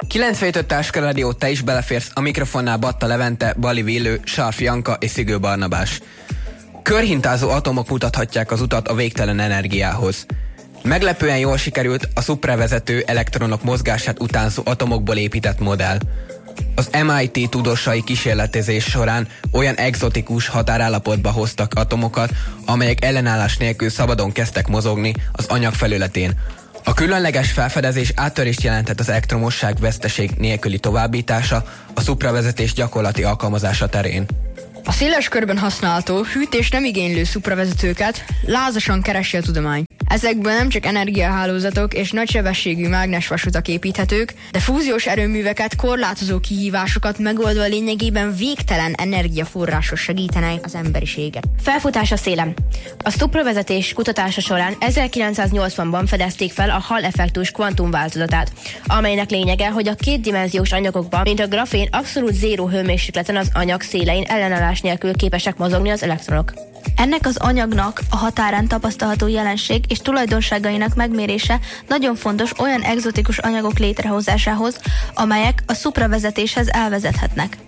97 Táska Rádió, te is beleférsz, a mikrofonnál Batta Levente, Bali Villő, Sarf Janka és Szigő Barnabás. Körhintázó atomok mutathatják az utat a végtelen energiához. Meglepően jól sikerült a szupravezető elektronok mozgását utánzó atomokból épített modell. Az MIT tudósai kísérletezés során olyan egzotikus határállapotba hoztak atomokat, amelyek ellenállás nélkül szabadon kezdtek mozogni az anyag felületén. A különleges felfedezés áttörést jelentett az elektromosság veszteség nélküli továbbítása, a szupravezetés gyakorlati alkalmazása terén. A széles körben használható, hűtés nem igénylő szupravezetőket lázasan keresi a tudomány. Ezekből nem csak energiahálózatok és nagysebességű mágnesvasutak építhetők, de fúziós erőműveket, korlátozó kihívásokat megoldva lényegében végtelen energiaforrásos segítenek az emberiséget. Felfutás a szélen. A szupravezetés kutatása során 1980-ban fedezték fel a Hall-effektus kvantumváltozatát, amelynek lényege, hogy a kétdimenziós anyagokban, mint a grafén, abszolút zéró hőmérsékleten az anyag szélein ellenállás nélkül képesek mozogni az elektronok. Ennek az anyagnak a határán tapasztalható jelenség és tulajdonságainak megmérése nagyon fontos olyan egzotikus anyagok létrehozásához, amelyek a szupravezetéshez elvezethetnek.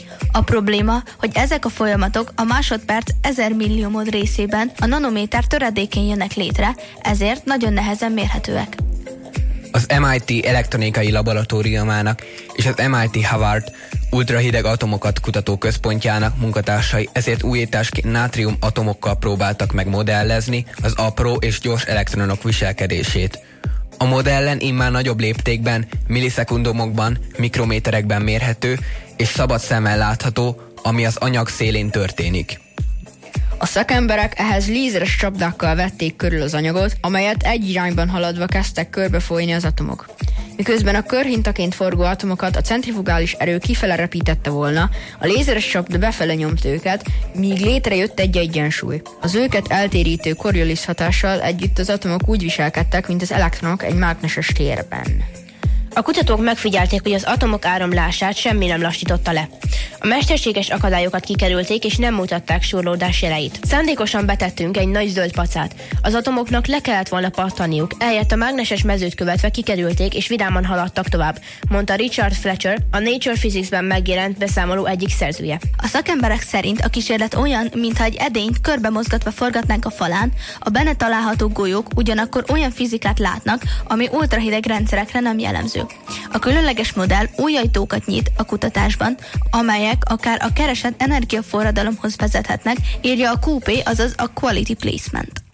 A probléma, hogy ezek a folyamatok a másodperc 1000 milliómod részében a nanométer töredékén jönnek létre, ezért nagyon nehezen mérhetőek. Az MIT elektronikai laboratóriumának és az MIT Harvard ultrahideg atomokat kutató központjának munkatársai ezért újításként nátrium atomokkal próbáltak meg modellezni az apró és gyors elektronok viselkedését. A modellen immár nagyobb léptékben, millisekundumokban, mikrométerekben mérhető és szabad szemmel látható, ami az anyag szélén történik. A szakemberek ehhez lézeres csapdákkal vették körül az anyagot, amelyet egy irányban haladva kezdtek körbefolyni az atomok. Miközben a körhintaként forgó atomokat a centrifugális erő kifele repítette volna, a lézeres csapda befele nyomta őket, míg létrejött egy egyensúly. Az őket eltérítő Coriolis hatással együtt az atomok úgy viselkedtek, mint az elektronok egy mágneses térben. A kutatók megfigyelték, hogy az atomok áramlását semmi nem lassította le. A mesterséges akadályokat kikerülték, és nem mutatták surlódás jeleit. Szándékosan betettünk egy nagy zöld pacát. Az atomoknak le kellett volna pattaniuk, ehelyett a mágneses mezőt követve kikerülték, és vidáman haladtak tovább, mondta Richard Fletcher, a Nature Physics-ben megjelent beszámoló egyik szerzője. A szakemberek szerint a kísérlet olyan, mintha egy edényt körbe mozgatva forgatnánk a falán, a benne található golyók ugyanakkor olyan fizikát látnak, ami ultrahideg rendszerekre nem jellemző. A különleges modell új ajtókat nyit a kutatásban, amelyek akár a keresett energiaforradalomhoz vezethetnek, írja a QP, azaz a Quality Placement.